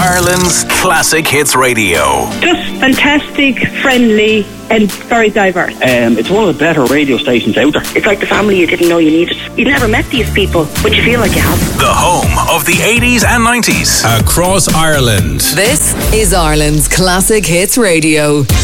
Ireland's Classic Hits Radio. Just fantastic, friendly, and very diverse. It's one of the better radio stations out there. It's like the family you didn't know you needed. You've never met these people, but you feel like you have. The home of the 80s and 90s. Across Ireland. This is Ireland's Classic Hits Radio.